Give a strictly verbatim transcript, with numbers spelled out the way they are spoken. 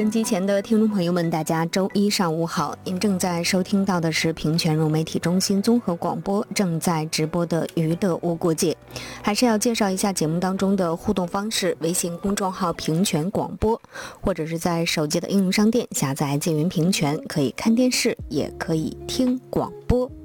收音机前的听众朋友们，大家周一上午好，您正在收听到的是平泉融媒体中心综合广播正在直播的娱乐无国界。还是要介绍一下节目当中的互动方式，微信公众号平泉广播，或者是在手机的应用商店下载建云平泉，可以看电视也可以听广播。